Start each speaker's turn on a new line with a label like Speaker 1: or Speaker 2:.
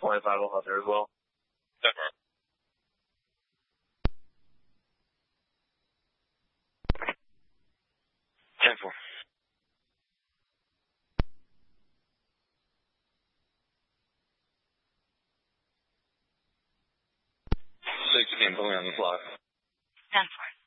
Speaker 1: 25 out there as well. 10-4. 16, put me on the clock.
Speaker 2: 10-4.